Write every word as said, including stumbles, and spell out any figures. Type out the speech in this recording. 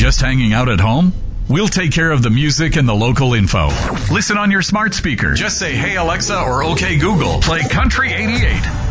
Just hanging out at home? We'll take care of the music and the local info. Listen on your smart speaker. Just say, "Hey Alexa," or "Okay Google, play Country eighty-eight."